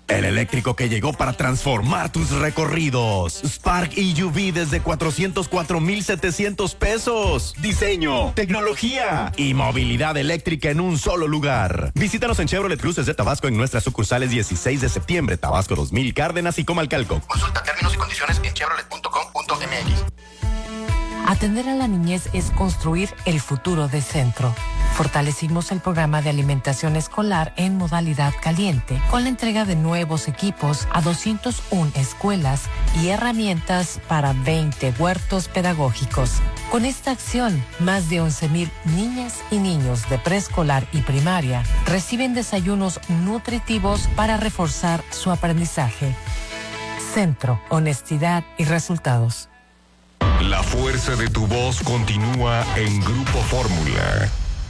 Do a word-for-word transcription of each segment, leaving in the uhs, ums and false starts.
El eléctrico que llegó para transformar tus recorridos. Spark E U V desde cuatrocientos cuatro mil setecientos pesos. Diseño, tecnología y movilidad eléctrica en un solo lugar. Visítanos en Chevrolet Cruces de Tabasco en nuestras sucursales dieciséis de septiembre, Tabasco dos mil, Cárdenas y Comalcalco. Consulta términos y condiciones en chevrolet punto com punto m x. Atender a la niñez es construir el futuro del centro. Fortalecimos el programa de alimentación escolar en modalidad caliente con la entrega de nuevos equipos a doscientas una escuelas y herramientas para veinte huertos pedagógicos. Con esta acción, más de once mil niñas y niños de preescolar y primaria reciben desayunos nutritivos para reforzar su aprendizaje. Centro, honestidad y resultados. La fuerza de tu voz continúa en Grupo Fórmula.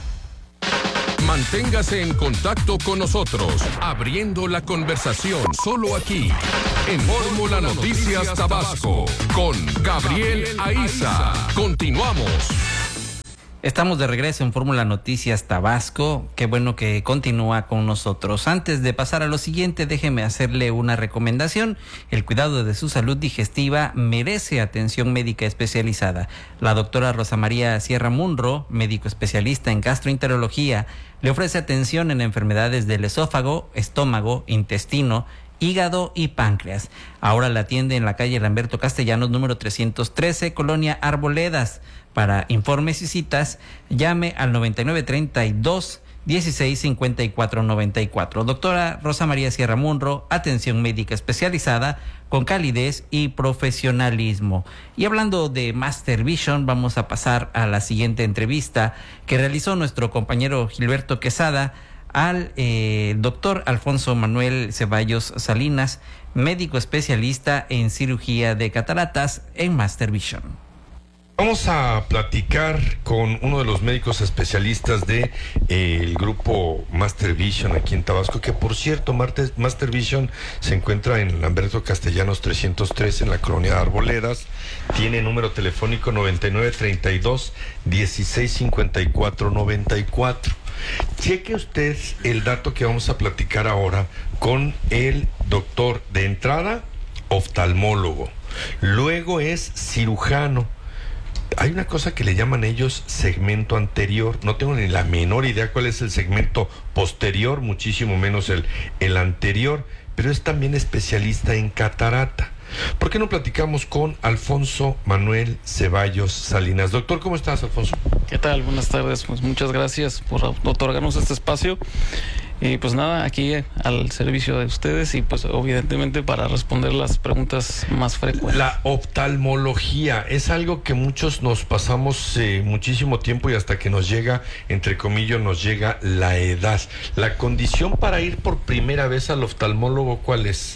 Manténgase en contacto con nosotros, abriendo la conversación solo aquí, en Fórmula Noticias Tabasco, con Gabriel Aiza. Continuamos. Estamos de regreso en Fórmula Noticias Tabasco. Qué bueno que continúa con nosotros. Antes de pasar a lo siguiente, déjeme hacerle una recomendación. El cuidado de su salud digestiva merece atención médica especializada. La doctora Rosa María Sierra Munro, médico especialista en gastroenterología, le ofrece atención en enfermedades del esófago, estómago, intestino, hígado y páncreas. Ahora la atiende en la calle Lamberto Castellanos, número trescientos trece, Colonia Arboledas. Para informes y citas, llame al noventa y nueve treinta y dos dieciséis cincuenta y cuatro noventa y cuatro. Doctora Rosa María Sierra Munro, atención médica especializada con calidez y profesionalismo. Y hablando de Master Vision, vamos a pasar a la siguiente entrevista que realizó nuestro compañero Gilberto Quesada al eh, doctor Alfonso Manuel Ceballos Salinas, médico especialista en cirugía de cataratas en Master Vision. Vamos a platicar con uno de los médicos especialistas de eh, el grupo Master Vision aquí en Tabasco, que por cierto, Martes, Master Vision se encuentra en Lamberto Castellanos trescientos tres en la colonia Arboledas. Tiene número telefónico noventa y nueve treinta y dos dieciséis cincuenta y cuatro noventa y cuatro. Cheque usted el dato que vamos a platicar ahora con el doctor. De entrada, oftalmólogo, luego es cirujano. Hay una cosa que le llaman ellos segmento anterior. No tengo ni la menor idea cuál es el segmento posterior, muchísimo menos el, el anterior, pero es también especialista en catarata. ¿Por qué no platicamos con Alfonso Manuel Ceballos Salinas? Doctor, ¿cómo estás, Alfonso? ¿Qué tal? Buenas tardes. Pues muchas gracias por otorgarnos este espacio. Y pues nada, aquí al servicio de ustedes y pues evidentemente para responder las preguntas más frecuentes. La oftalmología es algo que muchos nos pasamos eh, muchísimo tiempo y hasta que nos llega, entre comillas, nos llega la edad. La condición para ir por primera vez al oftalmólogo, ¿cuál es?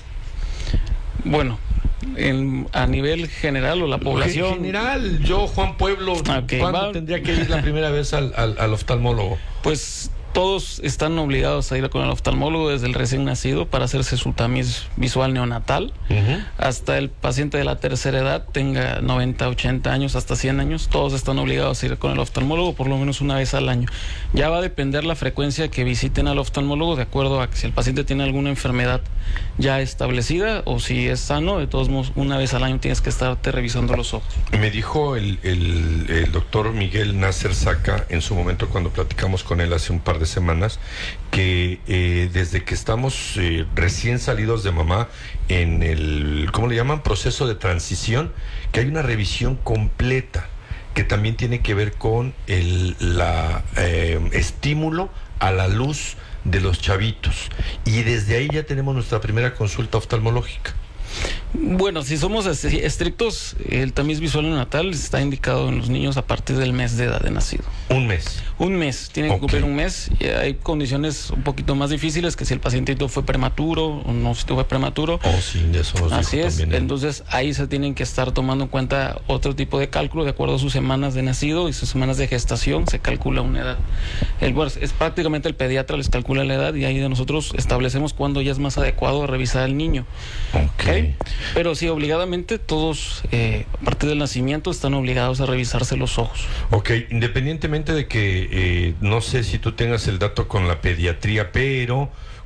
Bueno, en, a nivel general o la población. En general, yo, Juan Pueblo, okay, ¿cuándo va... tendría que ir la primera vez al, al, al oftalmólogo? Pues todos están obligados a ir con el oftalmólogo desde el recién nacido para hacerse su tamiz visual neonatal, uh-huh, hasta el paciente de la tercera edad, tenga noventa, ochenta años, hasta cien años, todos están obligados a ir con el oftalmólogo por lo menos una vez al año. Ya va a depender la frecuencia que visiten al oftalmólogo de acuerdo a que si el paciente tiene alguna enfermedad ya establecida o si es sano, de todos modos una vez al año tienes que estarte revisando los ojos. Me dijo el, el, el doctor Miguel Nasser Saca en su momento cuando platicamos con él hace un par de semanas que eh, desde que estamos eh, recién salidos de mamá en el, ¿cómo le llaman? Proceso de transición, que hay una revisión completa que también tiene que ver con el la, eh, estímulo a la luz de los chavitos, y desde ahí ya tenemos nuestra primera consulta oftalmológica. Bueno, si somos estrictos, el tamiz visual neonatal está indicado en los niños a partir del mes de edad de nacido. ¿Un mes? Un mes, tiene que okay. cumplir un mes. Y hay condiciones un poquito más difíciles, que si el pacientito fue prematuro o no fue prematuro. Oh, sí, de eso nos Así dijo es, también, ¿eh? Entonces ahí se tienen que estar tomando en cuenta otro tipo de cálculo de acuerdo a sus semanas de nacido y sus semanas de gestación, se calcula una edad. El, bueno, es prácticamente el pediatra les calcula la edad y ahí de nosotros establecemos cuándo ya es más adecuado revisar al niño. Ok. ¿Okay? Pero sí, obligadamente todos, eh, a partir del nacimiento, están obligados a revisarse los ojos. Ok, independientemente de que, eh, no sé si tú tengas el dato con la pediatría, pero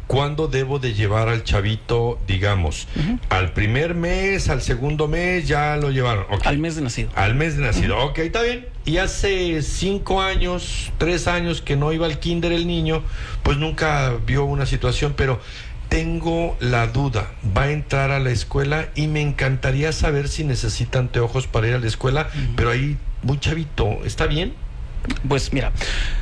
¿cuándo debo de llevar al chavito, digamos, uh-huh. al primer mes, al segundo mes, ya lo llevaron? Okay. Al mes de nacido. Al mes de nacido, uh-huh. ok, está bien. Y hace cinco años, tres años que no iba al kinder el niño, pues nunca vio una situación, pero tengo la duda, va a entrar a la escuela y me encantaría saber si necesita anteojos para ir a la escuela, uh-huh. pero ahí, muy chavito, ¿está bien? Pues mira,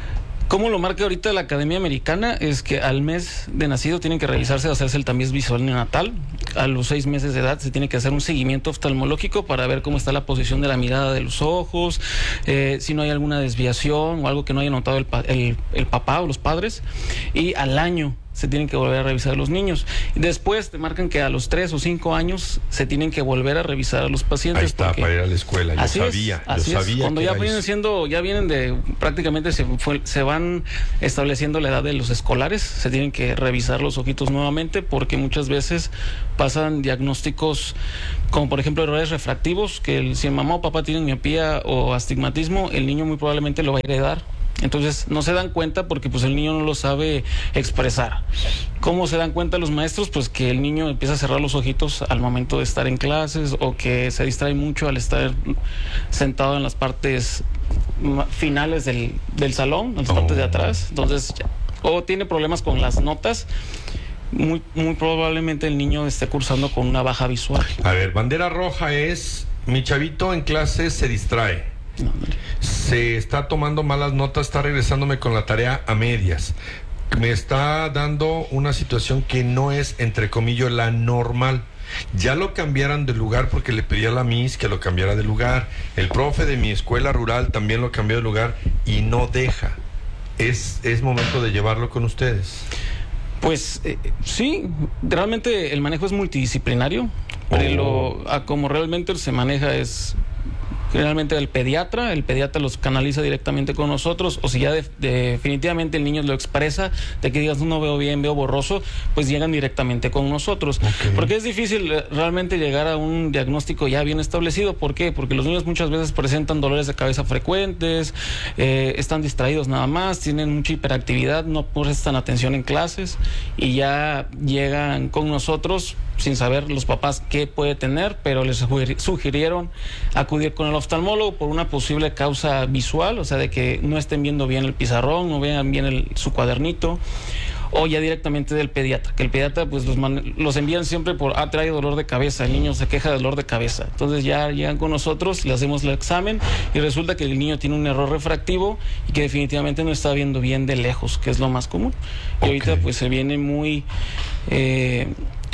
como lo marca ahorita la Academia Americana, es que al mes de nacido tienen que realizarse, hacerse el tamiz visual neonatal. A los seis meses de edad se tiene que hacer un seguimiento oftalmológico para ver cómo está la posición de la mirada de los ojos, eh, si no hay alguna desviación o algo que no haya notado el, pa- el, el papá o los padres. Y al año se tienen que volver a revisar a los niños. Después te marcan que a los tres o cinco años se tienen que volver a revisar a los pacientes. Ahí está, para ir a la escuela. Yo así sabía, es, así yo es. sabía. Cuando ya vienen siendo, ya vienen de, prácticamente se, fue, se van estableciendo la edad de los escolares, se tienen que revisar los ojitos nuevamente, porque muchas veces pasan diagnósticos como por ejemplo errores refractivos, que el, si mamá o papá tienen miopía o astigmatismo, el niño muy probablemente lo va a heredar. Entonces no se dan cuenta porque pues el niño no lo sabe expresar. ¿Cómo se dan cuenta los maestros? Pues que el niño empieza a cerrar los ojitos al momento de estar en clases, o que se distrae mucho al estar sentado en las partes finales del, del salón, en las oh. partes de atrás. Entonces, o tiene problemas con las notas. Muy, muy probablemente el niño esté cursando con una baja visual. A ver, bandera roja es: mi chavito en clase se distrae. No, no. Se está tomando malas notas, está regresándome con la tarea a medias. Me está dando una situación que no es, entre comillas, la normal. Ya lo cambiaran de lugar porque le pedí a la Miss que lo cambiara de lugar. El profe de mi escuela rural también lo cambió de lugar y no deja. Es, es momento de llevarlo con ustedes. Pues eh, sí, realmente el manejo es multidisciplinario, pero oh. lo, a como realmente se maneja es generalmente el pediatra, el pediatra los canaliza directamente con nosotros, o si ya de, de, definitivamente el niño lo expresa, de que digas no veo bien, veo borroso, pues llegan directamente con nosotros. Okay. Porque es difícil realmente llegar a un diagnóstico ya bien establecido. ¿Por qué? Porque los niños muchas veces presentan dolores de cabeza frecuentes, eh, están distraídos nada más, tienen mucha hiperactividad, no prestan atención en clases y ya llegan con nosotros sin saber los papás qué puede tener, pero les sugirieron acudir con el oftalmólogo por una posible causa visual, o sea, de que no estén viendo bien el pizarrón, no vean bien el, su cuadernito, o ya directamente del pediatra, que el pediatra pues los, man, los envían siempre por, ah, trae dolor de cabeza, el niño se queja de dolor de cabeza, entonces ya llegan con nosotros, le hacemos el examen y resulta que el niño tiene un error refractivo y que definitivamente no está viendo bien de lejos, que es lo más común. Y okay. ahorita pues se viene muy... Eh,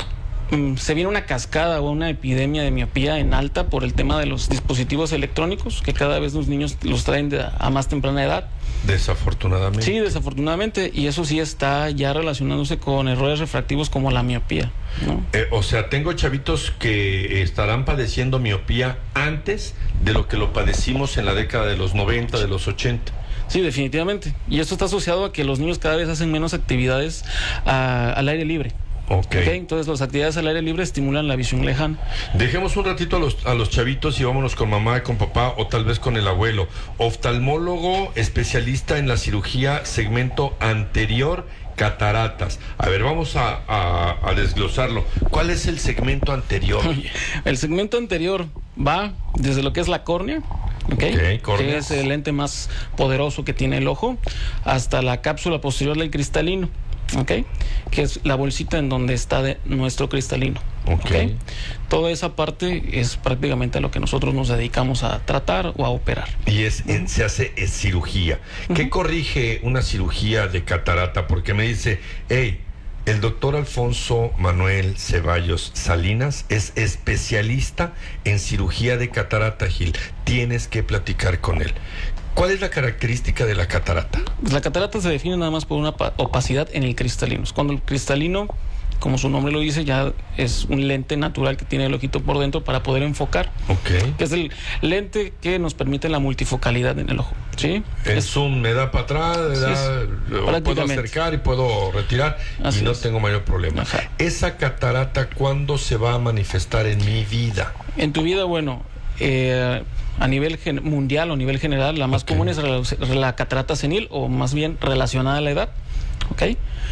se viene una cascada o una epidemia de miopía en alta por el tema de los dispositivos electrónicos, que cada vez los niños los traen de, a más temprana edad. Desafortunadamente. Sí, desafortunadamente, y eso sí está ya relacionándose con errores refractivos como la miopía, ¿no? Eh, o sea, tengo chavitos que estarán padeciendo miopía antes de lo que lo padecimos en la década de los noventa, de los ochenta. Sí, definitivamente. Y esto está asociado a que los niños cada vez hacen menos actividades a, al aire libre. Okay. Okay, entonces las actividades al aire libre estimulan la visión lejana. Dejemos un ratito a los, a los chavitos y vámonos con mamá, con papá o tal vez con el abuelo. Oftalmólogo especialista en la cirugía segmento anterior, cataratas. A ver, vamos a, a, a desglosarlo. ¿Cuál es el segmento anterior? El segmento anterior va desde lo que es la córnea, ¿okay? Okay, que es el lente más poderoso que tiene el ojo, hasta la cápsula posterior del cristalino. Okay, que es la bolsita en donde está de nuestro cristalino. Okay. Okay. Toda esa parte es prácticamente a lo que nosotros nos dedicamos a tratar o a operar. Y es, en, se hace es cirugía. Uh-huh. ¿Qué corrige una cirugía de catarata? Porque me dice, hey, el doctor Alfonso Manuel Ceballos Salinas es especialista en cirugía de catarata, Gil. Tienes que platicar con él. ¿Cuál es la característica de la catarata? La catarata se define nada más por una opacidad en el cristalino. Cuando el cristalino, como su nombre lo dice, ya es un lente natural que tiene el ojito por dentro para poder enfocar. Okay. Que es el lente que nos permite la multifocalidad en el ojo. ¿Sí? El es, zoom me da para atrás, me da, sí, puedo acercar y puedo retirar. Así y no es. Tengo mayor problema. Ajá. Esa catarata, ¿cuándo se va a manifestar en mi vida? En tu vida, bueno... Eh, a nivel gen- mundial o a nivel general, la más okay. común es la, la catarata senil, o más bien relacionada a la edad. ¿ok?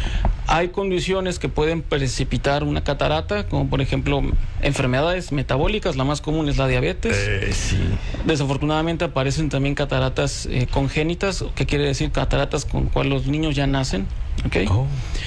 Hay condiciones que pueden precipitar una catarata, como por ejemplo enfermedades metabólicas, la más común es la diabetes. Eh, sí. Desafortunadamente aparecen también cataratas eh, congénitas, que quiere decir cataratas con cuales los niños ya nacen, ¿ok? Oh.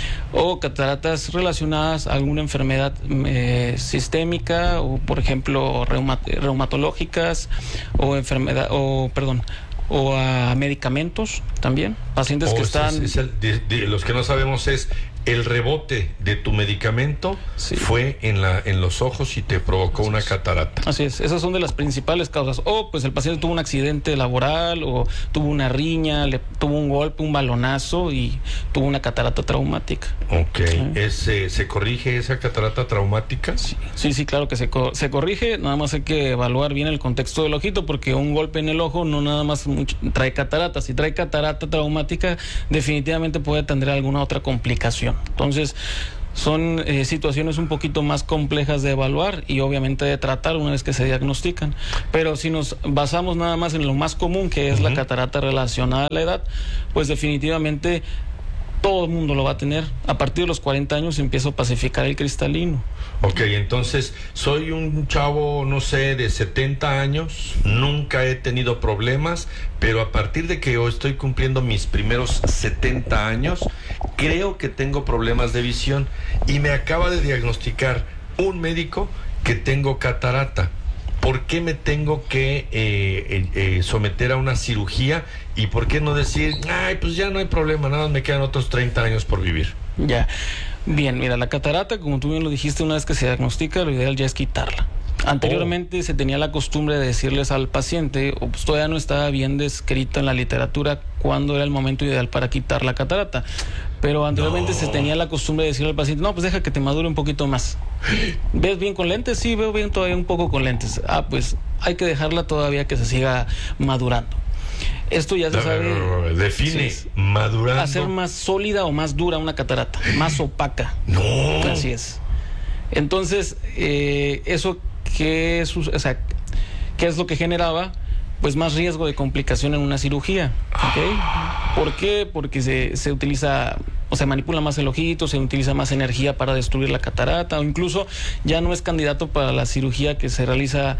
O cataratas relacionadas a alguna enfermedad eh, sistémica, o por ejemplo reuma, reumatológicas, o enfermedad, o perdón, o a medicamentos también, pacientes oh, que están... Es, es el, de, de, los que no sabemos es el rebote de tu medicamento sí. fue en la en los ojos y te provocó una catarata. Así es, esas son de las principales causas. O pues el paciente tuvo un accidente laboral, o tuvo una riña, le tuvo un golpe, un balonazo y tuvo una catarata traumática. Ok, ¿sí? ¿Es, eh, ¿se corrige esa catarata traumática? Sí, sí, sí, claro que se, co se corrige, nada más hay que evaluar bien el contexto del ojito, porque un golpe en el ojo no nada más mucho, trae catarata. Si trae catarata traumática, definitivamente puede tener alguna otra complicación. Entonces, son eh, situaciones un poquito más complejas de evaluar y obviamente de tratar una vez que se diagnostican. Pero si nos basamos nada más en lo más común, que es uh-huh. la catarata relacionada a la edad, pues definitivamente todo el mundo lo va a tener. A partir de los cuarenta años empieza a pacificar el cristalino. Ok, entonces soy un chavo, no sé, de setenta años, nunca he tenido problemas, pero a partir de que yo estoy cumpliendo mis primeros setenta años, creo que tengo problemas de visión y me acaba de diagnosticar un médico que tengo catarata. ¿Por qué me tengo que eh, eh, someter a una cirugía? ¿Y por qué no decir, ay, pues ya no hay problema, nada, me quedan otros treinta años por vivir? Ya, bien, mira, la catarata, como tú bien lo dijiste, una vez que se diagnostica, lo ideal ya es quitarla. Anteriormente oh. se tenía la costumbre de decirles al paciente, o pues todavía no estaba bien descrito en la literatura cuándo era el momento ideal para quitar la catarata. Pero anteriormente no. se tenía la costumbre de decirle al paciente, no, pues deja que te madure un poquito más. ¿Ves bien con lentes? Sí, veo bien todavía un poco con lentes. Ah, pues hay que dejarla todavía que se siga madurando. Esto ya se sabe. Define sí, madurando. Hacer más sólida o más dura una catarata, más opaca. No. Así es. Entonces, eh, eso que es, o sea, ¿qué es lo que generaba? Pues más riesgo de complicación en una cirugía. ¿Okay? ¿Por qué? Porque se, se utiliza, o se manipula más el ojito, se utiliza más energía para destruir la catarata, o incluso ya no es candidato para la cirugía que se realiza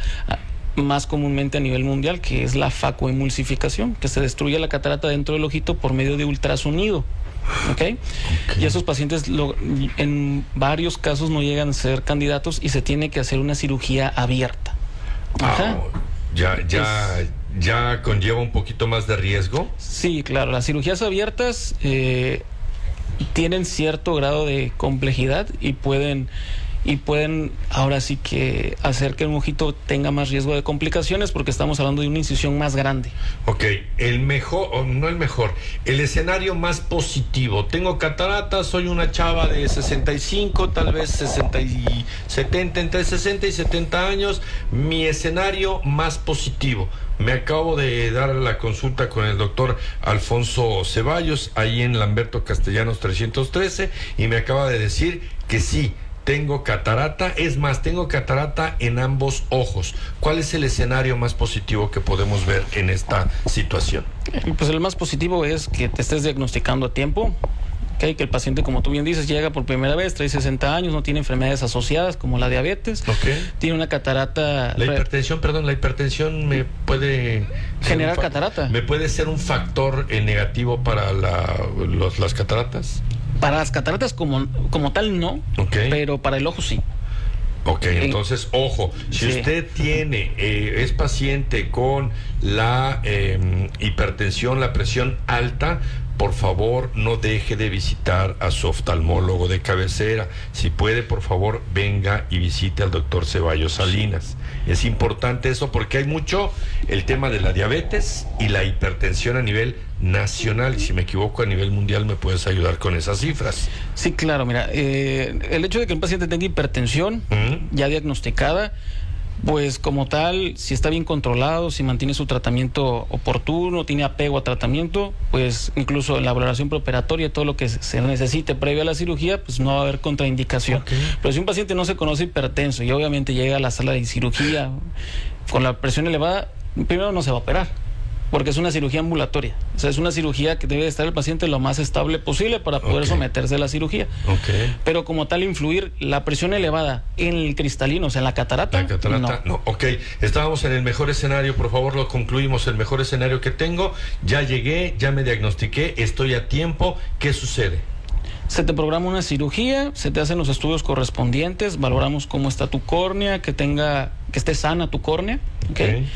más comúnmente a nivel mundial, que es la facoemulsificación, que se destruye la catarata dentro del ojito por medio de ultrasonido. ¿Okay? Okay. Y esos pacientes lo, en varios casos no llegan a ser candidatos y se tiene que hacer una cirugía abierta. Ajá. Oh, ya, ya, es, ya conlleva un poquito más de riesgo. Sí, claro. Las cirugías abiertas eh, tienen cierto grado de complejidad y pueden y pueden ahora sí que hacer que un ojito tenga más riesgo de complicaciones, porque estamos hablando de una incisión más grande. Ok, el mejor, o no el mejor, el escenario más positivo. Tengo catarata, soy una chava de sesenta y cinco, tal vez sesenta y setenta, entre sesenta y setenta años. Mi escenario más positivo. Me acabo de dar la consulta con el doctor Alfonso Ceballos, ahí en Lamberto Castellanos trescientos trece, y me acaba de decir que sí, tengo catarata, es más, tengo catarata en ambos ojos. ¿Cuál es el escenario más positivo que podemos ver en esta situación? Pues el más positivo es que te estés diagnosticando a tiempo, okay, que el paciente, como tú bien dices, llega por primera vez, trae sesenta años, no tiene enfermedades asociadas como la diabetes, okay, tiene una catarata... La hipertensión, perdón, la hipertensión me puede... generar catarata. ¿Me puede ser un factor eh, negativo para la, los, las cataratas? Para las cataratas como, como tal no, okay, pero para el ojo sí. Ok, entonces, ojo, si sí. usted tiene, eh, es paciente con la eh, hipertensión, la presión alta, por favor, no deje de visitar a su oftalmólogo de cabecera. Si puede, por favor, venga y visite al doctor Ceballos Salinas. Es importante eso porque hay mucho el tema de la diabetes y la hipertensión a nivel nacional. Y si me equivoco, a nivel mundial, ¿me puedes ayudar con esas cifras? Sí, claro, mira, eh, el hecho de que un paciente tenga hipertensión ¿Mm? ya diagnosticada, pues como tal, si está bien controlado, si mantiene su tratamiento oportuno, tiene apego a tratamiento, pues incluso en la valoración preoperatoria, todo lo que se necesite previo a la cirugía, pues no va a haber contraindicación. Okay. Pero si un paciente no se conoce hipertenso y obviamente llega a la sala de cirugía con la presión elevada, primero no se va a operar, porque es una cirugía ambulatoria. O sea, es una cirugía que debe estar el paciente lo más estable posible para poder okay. someterse a la cirugía. Okay. Pero como tal, influir la presión elevada en el cristalino, o sea, en la catarata. La catarata, no. no. Ok, estábamos en el mejor escenario, por favor, lo concluimos. El mejor escenario que tengo, ya llegué, ya me diagnostiqué, estoy a tiempo. ¿Qué sucede? Se te programa una cirugía, se te hacen los estudios correspondientes, valoramos cómo está tu córnea, que tenga, que esté sana tu córnea, ¿okay? Okay.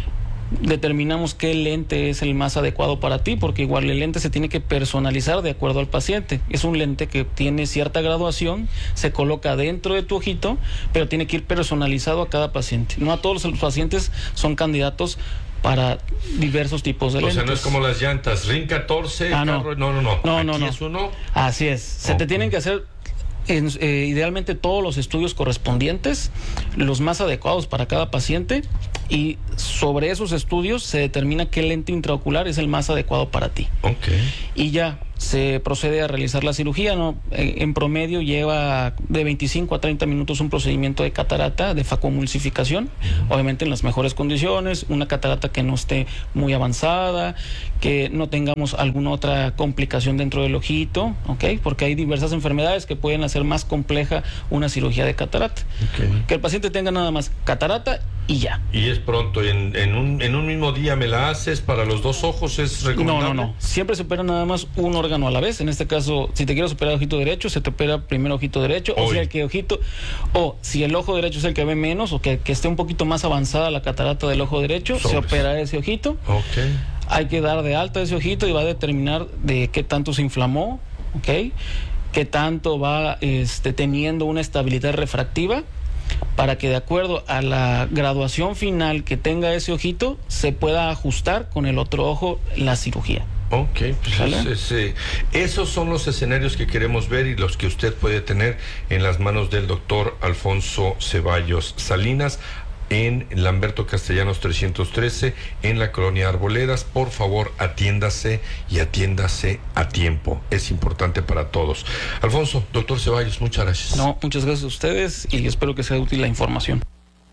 Determinamos qué lente es el más adecuado para ti, porque igual el lente se tiene que personalizar de acuerdo al paciente. Es un lente que tiene cierta graduación, se coloca dentro de tu ojito, pero tiene que ir personalizado a cada paciente. No a todos los pacientes son candidatos para diversos tipos de lentes. O sea, no es como las llantas, R I N catorce, ah, no. carro, no, no, no. No, Aquí no, no. es uno. Así es. Se okay. te tienen que hacer En, eh, idealmente todos los estudios correspondientes, los más adecuados para cada paciente, y sobre esos estudios se determina qué lente intraocular es el más adecuado para ti. Okay. Y ya se procede a realizar la cirugía, ¿no? En, en promedio lleva de veinticinco a treinta minutos un procedimiento de catarata, de facoemulsificación, uh-huh. obviamente en las mejores condiciones, una catarata que no esté muy avanzada, que no tengamos alguna otra complicación dentro del ojito, ¿ok? Porque hay diversas enfermedades que pueden hacer más compleja una cirugía de catarata. Okay. Que el paciente tenga nada más catarata y ya. Y es pronto, en, en, un, en un mismo día me la haces para los dos ojos, ¿es recomendable? No, no, no, siempre se opera nada más un órgano a la vez. En este caso, si te quieres operar ojito derecho, se te opera primero ojito derecho, Hoy. o si el que ojito, o si el ojo derecho es el que ve menos, o que, que esté un poquito más avanzada la catarata del ojo derecho, Sobres. se opera ese ojito. Okay. Hay que dar de alta ese ojito y va a determinar de qué tanto se inflamó, ¿ok? Qué tanto va este, teniendo una estabilidad refractiva, para que de acuerdo a la graduación final que tenga ese ojito, se pueda ajustar con el otro ojo la cirugía. Ok, pues es, es, eh, esos son los escenarios que queremos ver y los que usted puede tener en las manos del doctor Alfonso Ceballos Salinas, en Lamberto Castellanos trescientos trece, en la colonia Arboledas. Por favor, atiéndase y atiéndase a tiempo. Es importante para todos. Alfonso, doctor Ceballos, muchas gracias. No, muchas gracias a ustedes y espero que sea útil la información.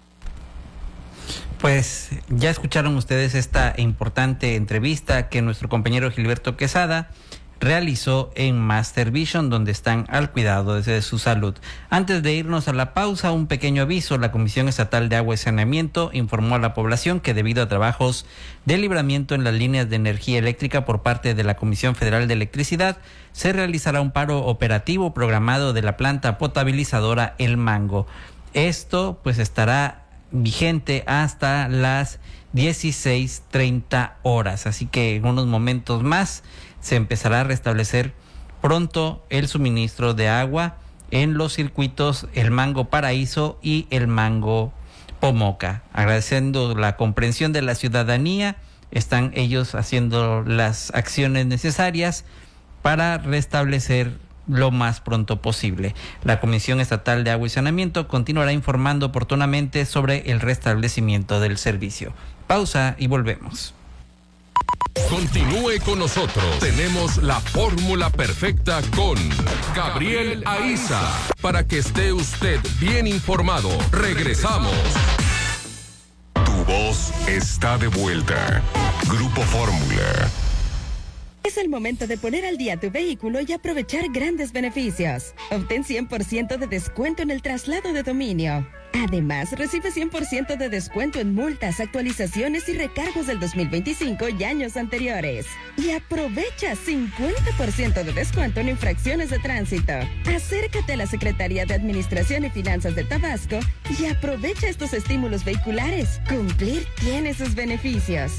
Pues ya escucharon ustedes esta importante entrevista que nuestro compañero Gilberto Quesada realizó en Master Vision, donde están al cuidado de su salud. Antes de irnos a la pausa, un pequeño aviso. La Comisión Estatal de Agua y Saneamiento informó a la población que debido a trabajos de libramiento en las líneas de energía eléctrica por parte de la Comisión Federal de Electricidad, se realizará un paro operativo programado de la planta potabilizadora El Mango. Esto pues estará vigente hasta las dieciséis treinta horas, así que en unos momentos más se empezará a restablecer pronto el suministro de agua en los circuitos El Mango Paraíso y El Mango Pomoca. Agradeciendo la comprensión de la ciudadanía, están ellos haciendo las acciones necesarias para restablecer lo más pronto posible. La Comisión Estatal de Agua y Saneamiento continuará informando oportunamente sobre el restablecimiento del servicio. Pausa y volvemos. Continúe con nosotros. Tenemos la fórmula perfecta con Gabriel Aiza para que esté usted bien informado. Regresamos. Tu voz está de vuelta. Grupo Fórmula. Es el momento de poner al día tu vehículo y aprovechar grandes beneficios. Obtén cien por ciento de descuento en el traslado de dominio. Además, recibe cien por ciento de descuento en multas, actualizaciones y recargos del dos mil veinticinco y años anteriores. Y aprovecha cincuenta por ciento de descuento en infracciones de tránsito. Acércate a la Secretaría de Administración y Finanzas de Tabasco y aprovecha estos estímulos vehiculares. Cumplir tiene sus beneficios.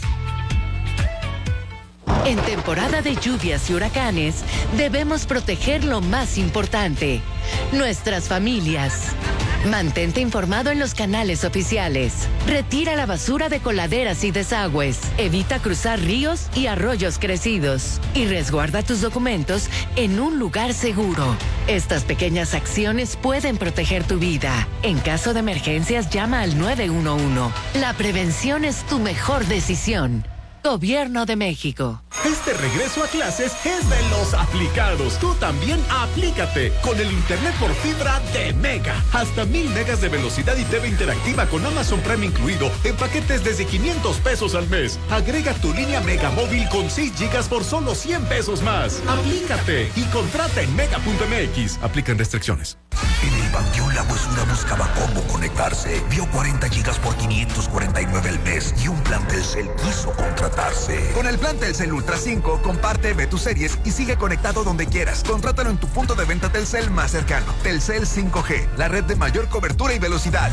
En temporada de lluvias y huracanes, debemos proteger lo más importante, nuestras familias. Mantente informado en los canales oficiales. Retira la basura de coladeras y desagües. Evita cruzar ríos y arroyos crecidos. Y resguarda tus documentos en un lugar seguro. Estas pequeñas acciones pueden proteger tu vida. En caso de emergencias, llama al nueve uno uno. La prevención es tu mejor decisión. Gobierno de México. Este regreso a clases es de los aplicados. Tú también aplícate con el internet por fibra de Mega. Hasta mil megas de velocidad y T V interactiva con Amazon Prime incluido en paquetes desde quinientos pesos al mes. Agrega tu línea Mega móvil con seis gigas por solo cien pesos más. Aplícate y contrata en mega punto m x. Aplican restricciones. En el Panteón La Huesura buscaba cómo conectarse. Vio cuarenta gigas por quinientos cuarenta y nueve al mes y un plan Telcel quiso contratarse. Con el plan Telcel Ultra cinco, comparte, ve tus series y sigue conectado donde quieras. Contrátalo en tu punto de venta Telcel más cercano. Telcel cinco G, la red de mayor cobertura y velocidad.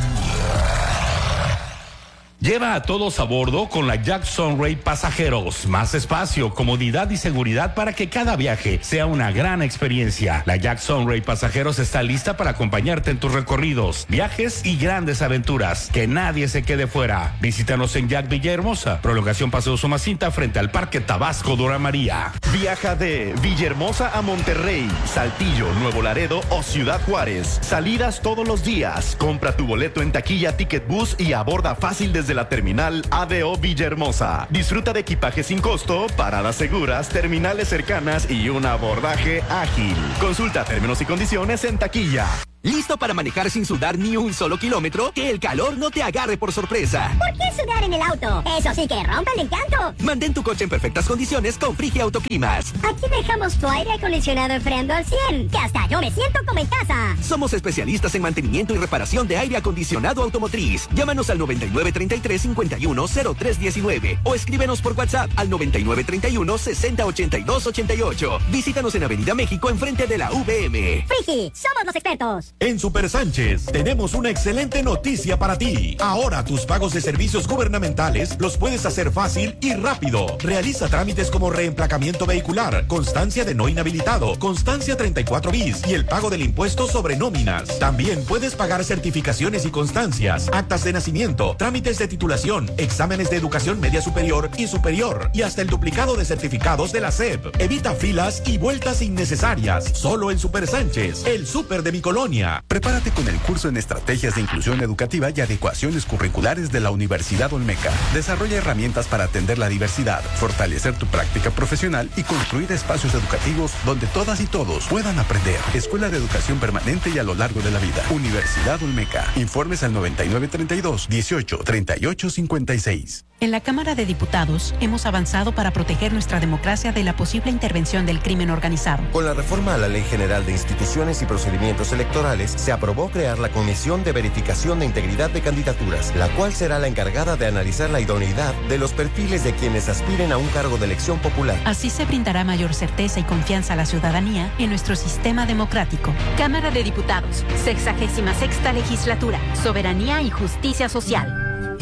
Lleva a todos a bordo con la Jack Sunray Pasajeros. Más espacio, comodidad y seguridad para que cada viaje sea una gran experiencia. La Jack Sunray Pasajeros está lista para acompañarte en tus recorridos, viajes y grandes aventuras. Que nadie se quede fuera. Visítanos en Jack Villahermosa, prolongación Paseo Somacinta frente al Parque Tabasco Dora María. Viaja de Villahermosa a Monterrey, Saltillo, Nuevo Laredo o Ciudad Juárez. Salidas todos los días. Compra tu boleto en taquilla Ticket Bus y aborda fácil desde la terminal A D O Villahermosa. Disfruta de equipaje sin costo, paradas seguras, terminales cercanas y un abordaje ágil. Consulta términos y condiciones en taquilla. ¿Listo para manejar sin sudar ni un solo kilómetro? Que el calor no te agarre por sorpresa. ¿Por qué sudar en el auto? Eso sí que rompe el encanto. Mantén tu coche en perfectas condiciones con Frigia Autoclimas. Aquí dejamos tu aire acondicionado enfriando al cien, que hasta yo me siento como en casa. Somos especialistas en mantenimiento y reparación de aire acondicionado automotriz. Llámanos al noventa y nueve treinta y tres cincuenta y uno cero tres diecinueve o escríbenos por WhatsApp al noventa y nueve treinta y uno sesenta ochenta y dos ochenta y ocho. Visítanos en Avenida México enfrente de la V M. Frigi, somos los expertos. En Super Sánchez tenemos una excelente noticia para ti. Ahora tus pagos de servicios gubernamentales los puedes hacer fácil y rápido. Realiza trámites como reemplacamiento vehicular, constancia de no inhabilitado, constancia treinta y cuatro bis y el pago del impuesto sobre nóminas. También puedes pagar certificaciones y constancias, actas de nacimiento, trámites de titulación, exámenes de educación media superior y superior y hasta el duplicado de certificados de la S E P. Evita filas y vueltas innecesarias. Solo en Super Sánchez, el súper de mi colonia. Prepárate con el curso en Estrategias de Inclusión Educativa y Adecuaciones Curriculares de la Universidad Olmeca. Desarrolla herramientas para atender la diversidad, fortalecer tu práctica profesional y construir espacios educativos donde todas y todos puedan aprender. Escuela de Educación Permanente y a lo largo de la vida. Universidad Olmeca. Informes al noventa y nueve treinta y dos dieciocho treinta y ocho cincuenta y seis. En la Cámara de Diputados hemos avanzado para proteger nuestra democracia de la posible intervención del crimen organizado. Con la reforma a la Ley General de Instituciones y Procedimientos Electorales, se aprobó crear la Comisión de Verificación de Integridad de Candidaturas, la cual será la encargada de analizar la idoneidad de los perfiles de quienes aspiren a un cargo de elección popular. Así se brindará mayor certeza y confianza a la ciudadanía en nuestro sistema democrático. Cámara de Diputados, sexagésima sexta legislatura, soberanía y justicia social.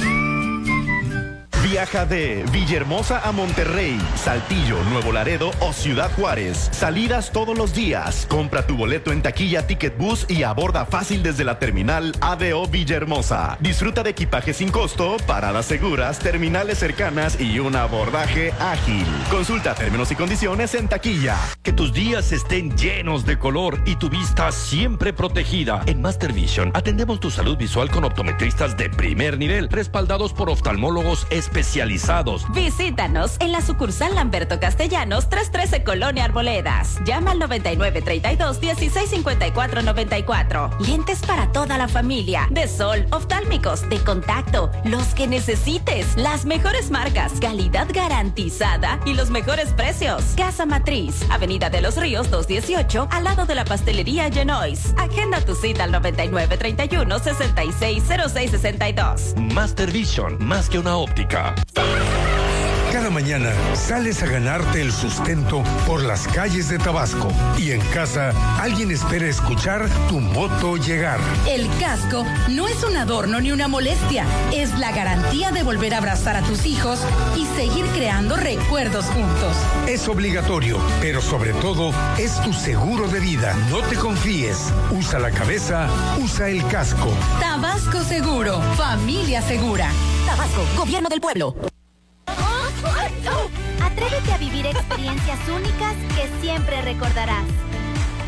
Viaja de Villahermosa a Monterrey, Saltillo, Nuevo Laredo o Ciudad Juárez. Salidas todos los días. Compra tu boleto en taquilla Ticket Bus y aborda fácil desde la terminal A D O Villahermosa. Disfruta de equipaje sin costo, paradas seguras, terminales cercanas y un abordaje ágil. Consulta términos y condiciones en taquilla. Que tus días estén llenos de color y tu vista siempre protegida. En Master Vision atendemos tu salud visual con optometristas de primer nivel, respaldados por oftalmólogos especializados. especializados. Visítanos en la sucursal Lamberto Castellanos, trescientos trece Colonia Arboledas. Llama al noventa y nueve treinta y dos dieciséis cincuenta y cuatro noventa y cuatro. Lentes para toda la familia, de sol, oftálmicos, de contacto, los que necesites, las mejores marcas, calidad garantizada y los mejores precios. Casa Matriz, Avenida de los Ríos doscientos dieciocho, al lado de la pastelería Genois. Agenda tu cita al noventa y nueve treinta y uno sesenta y seis cero seis sesenta y dos. Master Vision, más que una óptica. Cada mañana sales a ganarte el sustento por las calles de Tabasco y en casa alguien espera escuchar tu moto llegar. El casco no es un adorno ni una molestia, es la garantía de volver a abrazar a tus hijos y seguir creando recuerdos juntos. Es obligatorio, pero sobre todo es tu seguro de vida. No te confíes, usa la cabeza, usa el casco. Tabasco Seguro, familia segura. Tabasco, Gobierno del Pueblo. Atrévete a vivir experiencias únicas que siempre recordarás.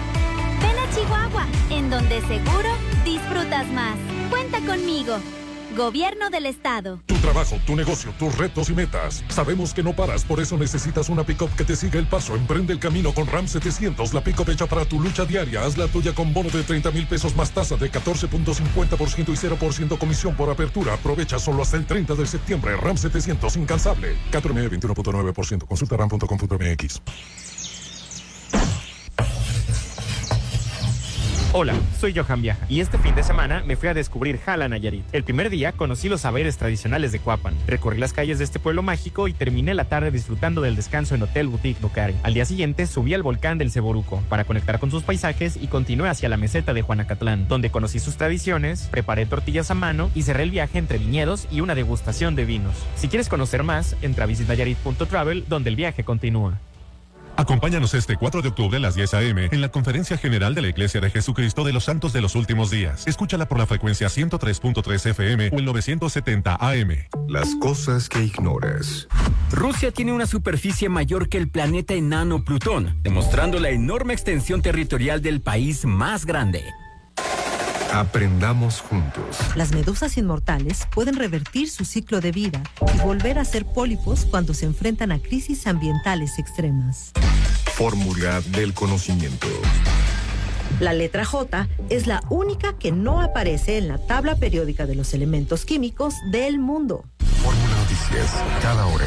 Ven a Chihuahua, en donde seguro disfrutas más. Cuenta conmigo. Gobierno del Estado. Tu trabajo, tu negocio, tus retos y metas. Sabemos que no paras, por eso necesitas una pick-up que te siga el paso. Emprende el camino con RAM setecientos, la pick-up hecha para tu lucha diaria. Haz la tuya con bono de treinta mil pesos más tasa de catorce punto cincuenta por ciento y cero por ciento comisión por apertura. Aprovecha solo hasta el treinta de septiembre. RAM setecientos, incansable. cuatro M veintiuno punto nueve por ciento. Consulta ram punto com punto m x. Hola, soy Johan Viaja y este fin de semana me fui a descubrir Jala, Nayarit. El primer día conocí los saberes tradicionales de Cuapan, recorrí las calles de este pueblo mágico y terminé la tarde disfrutando del descanso en Hotel Boutique Bocari. Al día siguiente subí al volcán del Ceboruco para conectar con sus paisajes y continué hacia la meseta de Juanacatlán, donde conocí sus tradiciones, preparé tortillas a mano y cerré el viaje entre viñedos y una degustación de vinos. Si quieres conocer más, entra a visit nayarit punto travel, donde el viaje continúa. Acompáñanos este cuatro de octubre a las diez a eme en la Conferencia General de la Iglesia de Jesucristo de los Santos de los Últimos Días. Escúchala por la frecuencia ciento tres punto tres efe eme o el novecientos setenta a eme. Las cosas que ignoras. Rusia tiene una superficie mayor que el planeta enano Plutón, demostrando la enorme extensión territorial del país más grande. Aprendamos juntos. Las medusas inmortales pueden revertir su ciclo de vida y volver a ser pólipos cuando se enfrentan a crisis ambientales extremas. Fórmula del conocimiento. La letra J es la única que no aparece en la tabla periódica de los elementos químicos del mundo. Fórmula Noticias, cada hora.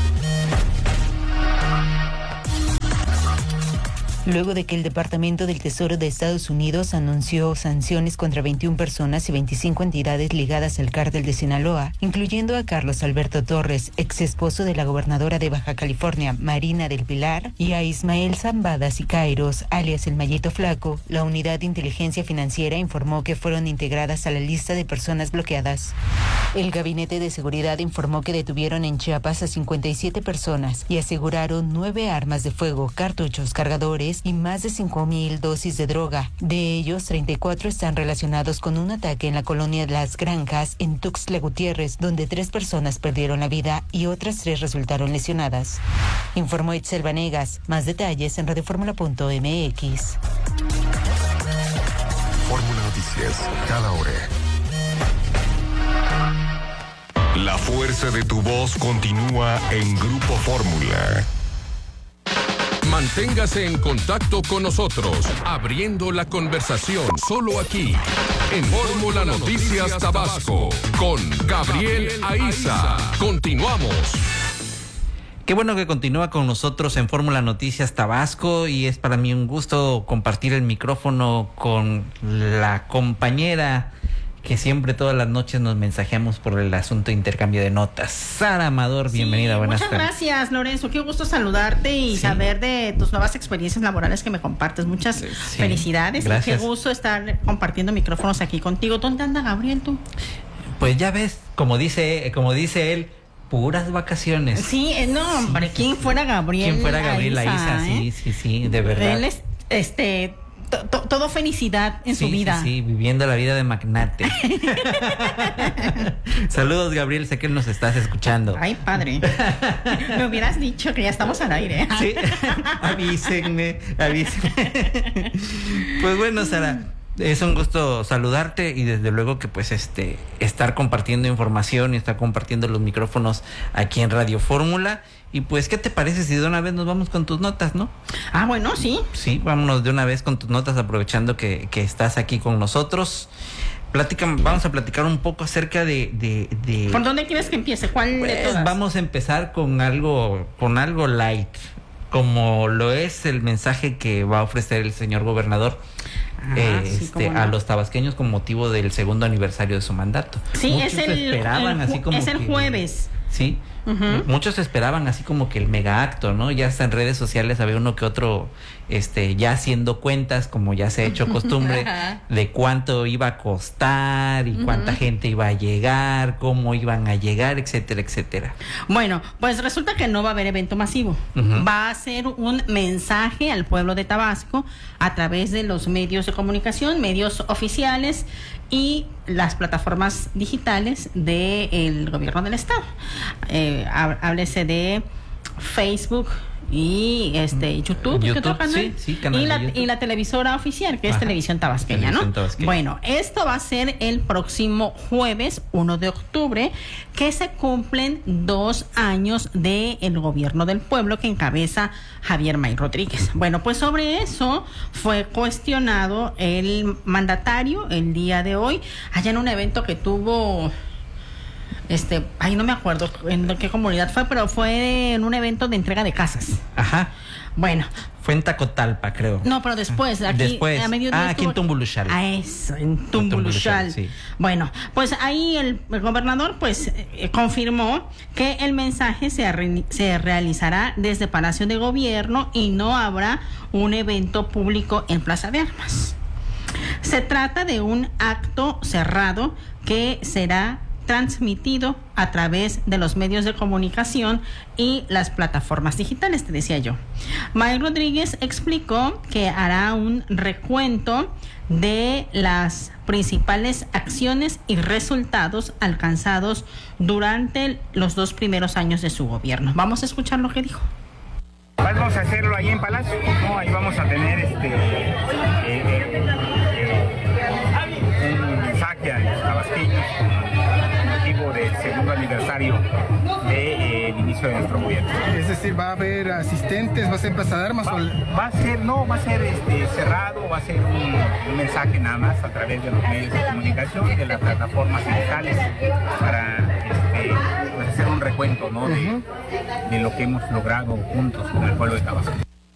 Luego de que el Departamento del Tesoro de Estados Unidos anunció sanciones contra veintiuna personas y veinticinco entidades ligadas al cártel de Sinaloa, incluyendo a Carlos Alberto Torres, ex esposo de la gobernadora de Baja California, Marina del Pilar, y a Ismael Zambada Siqueiros, alias el Mallito Flaco, la Unidad de Inteligencia Financiera informó que fueron integradas a la lista de personas bloqueadas. El Gabinete de Seguridad informó que detuvieron en Chiapas a cincuenta y siete personas y aseguraron nueve armas de fuego, cartuchos, cargadores y más de cinco mil dosis de droga. De ellos, treinta y cuatro están relacionados con un ataque en la colonia de Las Granjas, en Tuxtla Gutiérrez, donde tres personas perdieron la vida y otras tres resultaron lesionadas. Informó Itzel Vanegas. Más detalles en radioformula punto eme equis. Fórmula Noticias, cada hora. La fuerza de tu voz continúa en Grupo Fórmula. Manténgase en contacto con nosotros, abriendo la conversación solo aquí, en Fórmula Noticias Tabasco, con Gabriel Aiza. Continuamos. Qué bueno que continúa con nosotros en Fórmula Noticias Tabasco y es para mí un gusto compartir el micrófono con la compañera que siempre todas las noches nos mensajeamos por el asunto de intercambio de notas. Sara Amador, bienvenida, sí, buenas muchas tardes. Muchas gracias, Lorenzo. Qué gusto saludarte y sí. saber de tus nuevas experiencias laborales que me compartes. Muchas sí. felicidades. Gracias. Y qué gusto estar compartiendo micrófonos aquí contigo. ¿Dónde anda Gabriel tú? Pues ya ves, como dice, como dice él, puras vacaciones. Sí, no, hombre, sí. ¿quién fuera Gabriel? ¿Quién fuera Gabriel Aiza? ¿eh? Sí, sí, sí, de verdad. Él es, este... To, todo felicidad en sí, su vida. Sí, sí, viviendo la vida de magnate. Saludos, Gabriel, sé que nos estás escuchando. Ay, padre. Me hubieras dicho que ya estamos al aire. Sí, avísenme, avísenme. Pues bueno, Sara, es un gusto saludarte y desde luego que pues este estar compartiendo información y estar compartiendo los micrófonos aquí en Radio Fórmula. Y pues, ¿qué te parece si de una vez nos vamos con tus notas, no? Ah, bueno, sí. Sí, vámonos de una vez con tus notas, aprovechando que, que estás aquí con nosotros. Platica, vamos a platicar un poco acerca de... de, de ¿Por dónde quieres que empiece? ¿Cuál pues, de todas? Vamos a empezar con algo, con algo light, como lo es el mensaje que va a ofrecer el señor gobernador. Ah, eh, sí, este, no. a los tabasqueños con motivo del segundo aniversario de su mandato. Sí, Muchos es el, esperaban el, así como es el que, jueves. Sí, uh-huh. Muchos esperaban así como que el mega acto, ¿no? Ya hasta en redes sociales había uno que otro este ya haciendo cuentas, como ya se ha hecho costumbre, de cuánto iba a costar y uh-huh. cuánta gente iba a llegar, cómo iban a llegar, etcétera, etcétera. Bueno, pues resulta que no va a haber evento masivo. Uh-huh. Va a ser un mensaje al pueblo de Tabasco a través de los medios de comunicación, medios oficiales y las plataformas digitales del gobierno del estado. Eh, háblese de Facebook y este YouTube, ¿qué otro canal? Sí, sí, canal y, la, de YouTube. y la televisora oficial, que Ajá. es Televisión Tabasqueña, Televisión ¿no? Tabasqueña. Bueno, esto va a ser el próximo jueves uno de octubre, que se cumplen dos años del el gobierno del pueblo que encabeza Javier May Rodríguez. Bueno, pues sobre eso fue cuestionado el mandatario el día de hoy, allá en un evento que tuvo... Este, ahí no me acuerdo en qué comunidad fue, pero fue en un evento de entrega de casas. Ajá. Bueno. Fue en Tacotalpa, creo. No, pero después, aquí después. a mediodía Ah, aquí en Tumbuluxal. A eso, en Tumbuluxal. Sí. Bueno, pues ahí el, el gobernador pues eh, confirmó que el mensaje se, re, se realizará desde Palacio de Gobierno y no habrá un evento público en Plaza de Armas. Se trata de un acto cerrado que será transmitido a través de los medios de comunicación y las plataformas digitales, te decía yo. May Rodríguez explicó que hará un recuento de las principales acciones y resultados alcanzados durante los dos primeros años de su gobierno. Vamos a escuchar lo que dijo. Vamos a hacerlo ahí en Palacio, ¿no? Ahí vamos a tener este eh, eh, eh, un mensaje a los tabasqueños del segundo aniversario del de, eh, inicio de nuestro gobierno. Es decir, ¿va a haber asistentes? ¿Va a ser en Plaza de Armas? Va, va a ser, no, va a ser este, cerrado, va a ser un, un mensaje nada más a través de los medios de comunicación y de las plataformas digitales para este, pues hacer un recuento, ¿no? de, uh-huh. de lo que hemos logrado juntos con el pueblo de Tabasco.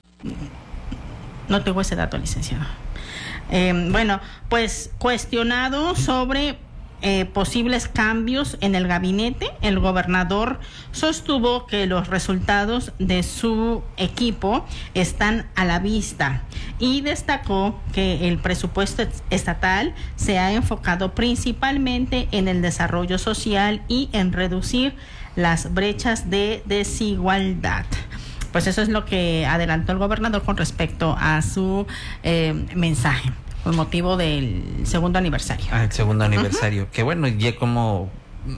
No tengo ese dato, licenciado. Eh, bueno, pues cuestionado sobre Eh, posibles cambios en el gabinete, el gobernador sostuvo que los resultados de su equipo están a la vista y destacó que el presupuesto estatal se ha enfocado principalmente en el desarrollo social y en reducir las brechas de desigualdad. Pues eso es lo que adelantó el gobernador con respecto a su eh, mensaje. Con motivo del segundo aniversario. Ah, el segundo aniversario. Uh-huh. Que bueno, ya como...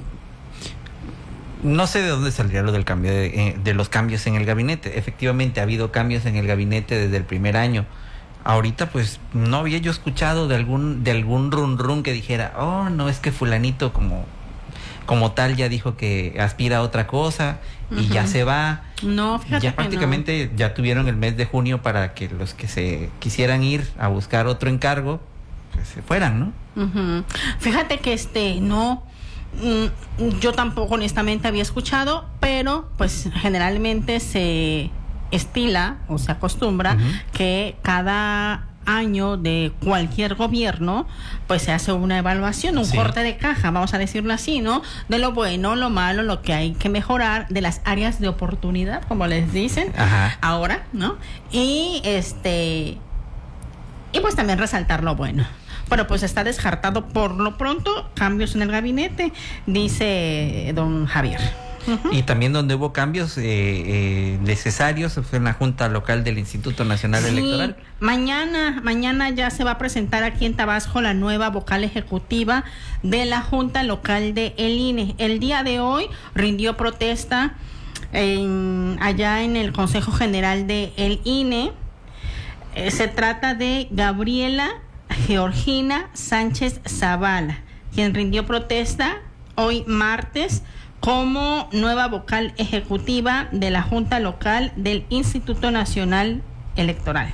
No sé de dónde saldría lo del cambio de, eh, de los cambios en el gabinete. Efectivamente, ha habido cambios en el gabinete desde el primer año. Ahorita, pues, no había yo escuchado de algún de algún run run que dijera, oh, no, es que fulanito como... como tal ya dijo que aspira a otra cosa y uh-huh. ya se va. No, fíjate ya prácticamente no. ya tuvieron el mes de junio para que los que se quisieran ir a buscar otro encargo pues se fueran, ¿no? Uh-huh. Fíjate que este no mm, yo tampoco honestamente había escuchado, pero pues generalmente se estila o se acostumbra uh-huh. que cada año de cualquier gobierno pues se hace una evaluación, un sí. corte de caja, vamos a decirlo así, ¿no? De lo bueno, lo malo, lo que hay que mejorar, de las áreas de oportunidad, como les dicen Ajá. ahora, ¿no? Y este y pues también resaltar lo bueno. Pero pues está descartado por lo pronto cambios en el gabinete, dice don Javier. Uh-huh. Y también donde hubo cambios eh, eh, necesarios fue en la Junta Local del Instituto Nacional sí, Electoral. Mañana, mañana ya se va a presentar aquí en Tabasco la nueva vocal ejecutiva de la Junta Local de el I N E. El día de hoy rindió protesta en, allá en el Consejo General de el I N E. Eh, se trata de Gabriela Georgina Sánchez Zavala, quien rindió protesta hoy martes como nueva vocal ejecutiva de la Junta Local del Instituto Nacional Electoral.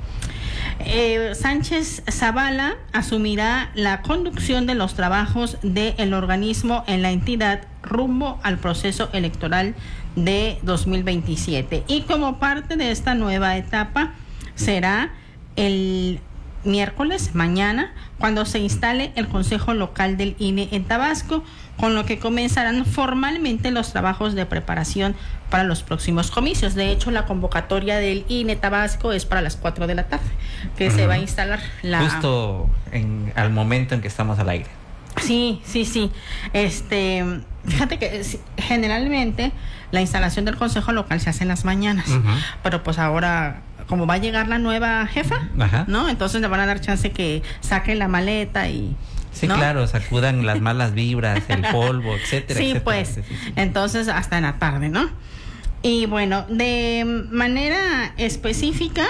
Eh, Sánchez Zavala asumirá la conducción de los trabajos del organismo en la entidad rumbo al proceso electoral de dos mil veintisiete. Y como parte de esta nueva etapa será el miércoles, mañana, cuando se instale el Consejo Local del I N E en Tabasco, con lo que comenzarán formalmente los trabajos de preparación para los próximos comicios. De hecho, la convocatoria del I N E Tabasco es para las cuatro de la tarde, que uh-huh. se va a instalar la... Justo en, al momento en que estamos al aire. Sí, sí, sí. Este, fíjate que generalmente la instalación del Consejo Local se hace en las mañanas, uh-huh. pero pues ahora, como va a llegar la nueva jefa, Ajá. ¿no? Entonces le van a dar chance que saque la maleta y... Sí, ¿no? claro, sacudan las malas vibras, el polvo, etcétera, sí, etcétera. Pues, sí, sí, sí. Entonces hasta en la tarde, ¿no? Y bueno, de manera específica,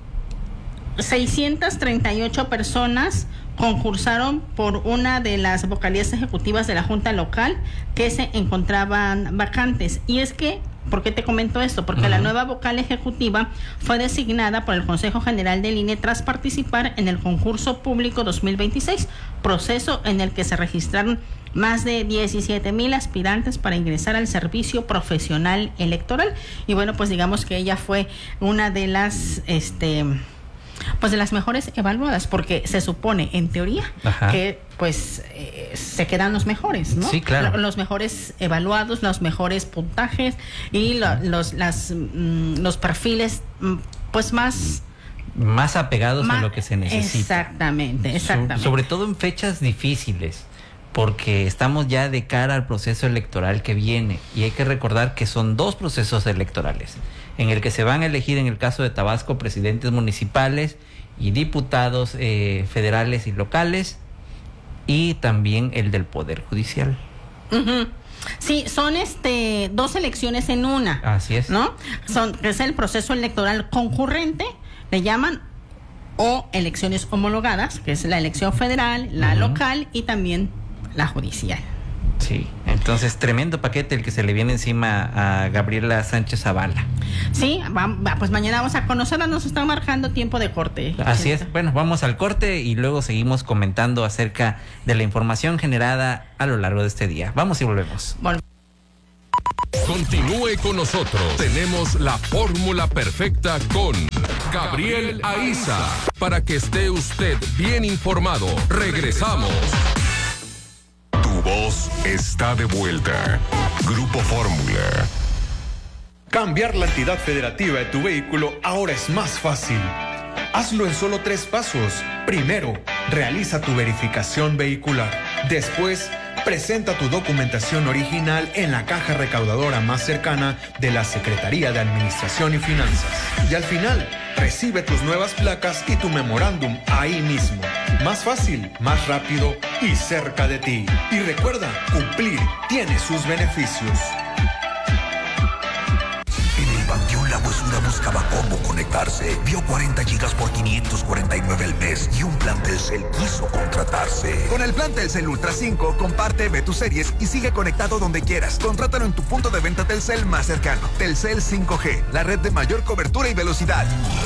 seiscientas treinta y ocho personas concursaron por una de las vocalías ejecutivas de la Junta Local que se encontraban vacantes. Y es que, ¿por qué te comento esto? Porque uh-huh. la nueva vocal ejecutiva fue designada por el Consejo General del I N E tras participar en el concurso público dos mil veintiséis, proceso en el que se registraron más de diecisiete mil aspirantes para ingresar al servicio profesional electoral. Y bueno, pues digamos que ella fue una de las este pues de las mejores evaluadas, porque se supone, en teoría, Ajá. que pues eh, se quedan los mejores, ¿no? Sí, claro. Los mejores evaluados, los mejores puntajes y lo, los las mm, los perfiles mm, pues más más apegados más, a lo que se necesita. Exactamente, exactamente. So, sobre todo en fechas difíciles, porque estamos ya de cara al proceso electoral que viene, y hay que recordar que son dos procesos electorales, en el que se van a elegir, en el caso de Tabasco, presidentes municipales y diputados eh, federales y locales, y también el del Poder Judicial. Uh-huh. Sí, son este dos elecciones en una. Así es. ¿No? Son, es el proceso electoral concurrente, le llaman, o elecciones homologadas, que es la elección federal, la uh-huh. local y también la judicial. Sí, entonces tremendo paquete el que se le viene encima a Gabriela Sánchez Zavala. Sí, va, va, pues mañana vamos a conocerla, nos está marcando tiempo de corte. Así es, bueno, vamos al corte y luego seguimos comentando acerca de la información generada a lo largo de este día. Vamos y volvemos. Vol- Continúe con nosotros, tenemos la fórmula perfecta con Gabriel Aiza, para que esté usted bien informado. Regresamos. Tu voz está de vuelta. Grupo Fórmula. Cambiar la entidad federativa de tu vehículo ahora es más fácil. Hazlo en solo tres pasos. Primero, realiza tu verificación vehicular. Después, presenta tu documentación original en la caja recaudadora más cercana de la Secretaría de Administración y Finanzas. Y al final, recibe tus nuevas placas y tu memorándum ahí mismo. Más fácil, más rápido y cerca de ti. Y recuerda, cumplir tiene sus beneficios. Panteón La Huesura buscaba cómo conectarse. Vio cuarenta gigas por quinientos cuarenta y nueve al mes y un plan Telcel quiso contratarse. Con el plan Telcel Ultra cinco, comparte, ve tus series y sigue conectado donde quieras. Contrátalo en tu punto de venta Telcel más cercano. Telcel cinco G, la red de mayor cobertura y velocidad.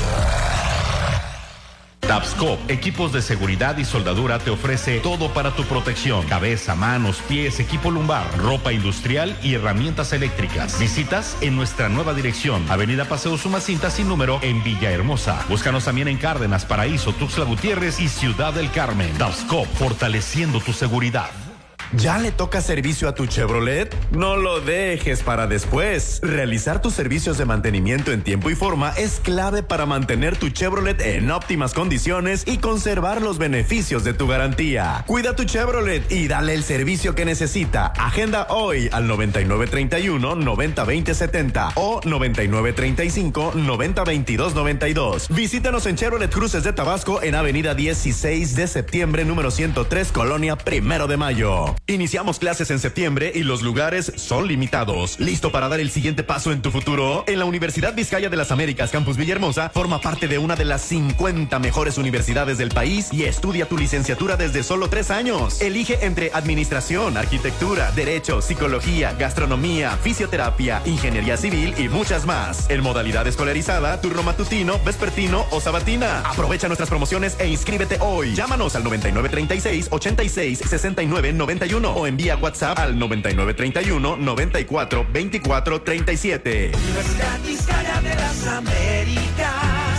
Tabscop, equipos de seguridad y soldadura, te ofrece todo para tu protección: cabeza, manos, pies, equipo lumbar, ropa industrial y herramientas eléctricas. Visitas en nuestra nueva dirección, Avenida Paseo Sumacinta sin número, en Villahermosa. Búscanos también en Cárdenas, Paraíso, Tuxtla Gutiérrez y Ciudad del Carmen. Tabscop, fortaleciendo tu seguridad. ¿Ya le toca servicio a tu Chevrolet? No lo dejes para después. Realizar tus servicios de mantenimiento en tiempo y forma es clave para mantener tu Chevrolet en óptimas condiciones y conservar los beneficios de tu garantía. Cuida tu Chevrolet y dale el servicio que necesita. Agenda hoy al noventa y nueve treinta y uno, noventa veinte setenta o noventa y nueve treinta y cinco, noventa veintidós noventa y dos. Visítanos en Chevrolet Cruces de Tabasco en Avenida dieciséis de septiembre, número ciento tres, Colonia Primero de Mayo. Iniciamos clases en septiembre y los lugares son limitados. ¿Listo para dar el siguiente paso en tu futuro? En la Universidad Vizcaya de las Américas, Campus Villahermosa, forma parte de una de las cincuenta mejores universidades del país y estudia tu licenciatura desde solo tres años. Elige entre administración, arquitectura, derecho, psicología, gastronomía, fisioterapia, ingeniería civil y muchas más. En modalidad escolarizada, turno matutino, vespertino o sabatina. Aprovecha nuestras promociones e inscríbete hoy. Llámanos al noventa y nueve treinta y seis, ochenta y seis, sesenta y nueve noventa y uno o envía WhatsApp al noventa y nueve treinta y uno, noventa y cuatro, veinticuatro treinta y siete. Universidad Vizcaya de las Américas.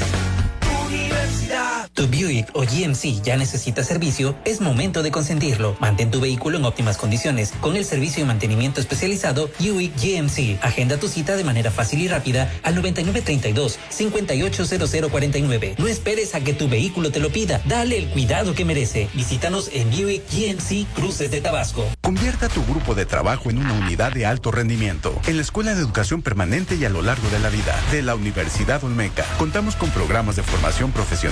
Universidad. Tu Buick o G M C ya necesita servicio, es momento de consentirlo. Mantén tu vehículo en óptimas condiciones con el servicio de mantenimiento especializado Buick G M C. Agenda tu cita de manera fácil y rápida al noventa y nueve treinta y dos, cincuenta y ocho cero cero cuarenta y nueve. No esperes a que tu vehículo te lo pida. Dale el cuidado que merece. Visítanos en Buick G M C Cruces de Tabasco. Convierta tu grupo de trabajo en una unidad de alto rendimiento. En la Escuela de Educación Permanente y a lo largo de la vida de la Universidad Olmeca, contamos con programas de formación profesional corporativa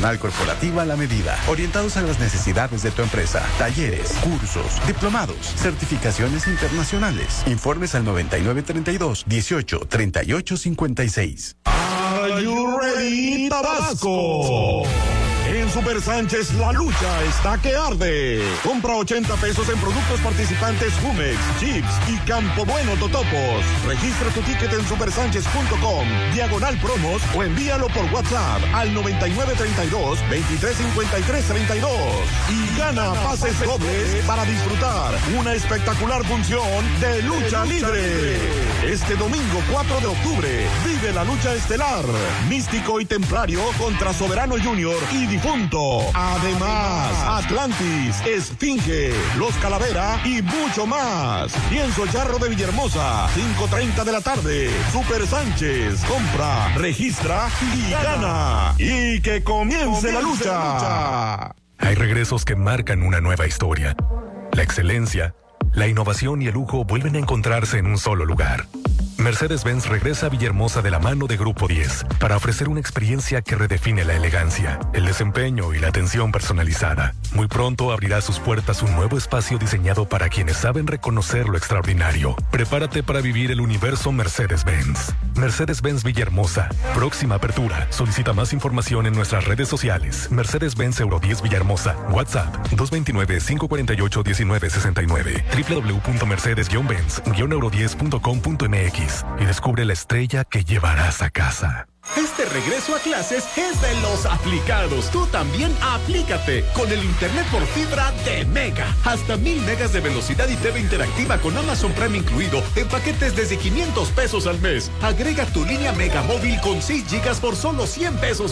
cooperativa a la medida, orientados a las necesidades de tu empresa. Talleres, cursos, diplomados, certificaciones internacionales. Informes al noventa y nueve treinta y dos, dieciocho, treinta y ocho, cincuenta y seis. Are you ready, Tabasco? En Super Sánchez la lucha está que arde. Compra ochenta pesos en productos participantes Jumex, Chips y Campo Bueno Totopos. Registra tu ticket en supersánchez punto com, diagonal promos o envíalo por WhatsApp al noventa y nueve treinta y dos, veintitrés cincuenta y tres treinta y dos. Y gana pases dobles para disfrutar una espectacular función de lucha libre. Este domingo cuatro de octubre vive la lucha estelar. Místico y Templario contra Soberano Junior y Difunto. Además, Atlantis, Esfinge, Los Calavera y mucho más. Pienso Charro de Villahermosa, cinco treinta de la tarde. Super Sánchez, compra, registra y gana. Y que comience la lucha. Hay regresos que marcan una nueva historia. La excelencia, la innovación y el lujo vuelven a encontrarse en un solo lugar. Mercedes-Benz regresa a Villahermosa de la mano de Grupo diez para ofrecer una experiencia que redefine la elegancia, el desempeño y la atención personalizada. Muy pronto abrirá sus puertas un nuevo espacio diseñado para quienes saben reconocer lo extraordinario. Prepárate para vivir el universo Mercedes-Benz. Mercedes-Benz Villahermosa. Próxima apertura. Solicita más información en nuestras redes sociales. Mercedes-Benz Euro diez Villahermosa. WhatsApp dos dos nueve, cinco cuatro ocho, uno nueve seis nueve. doble u doble u doble u punto mercedes benz euro diez punto com punto m x. Y descubre la estrella que llevarás a casa. Este regreso a clases es de los aplicados. Tú también aplícate con el internet por fibra de Mega. Hasta mil megas de velocidad y T V interactiva con Amazon Prime incluido en paquetes desde quinientos pesos al mes. Agrega tu línea Mega móvil con seis gigas por solo cien pesos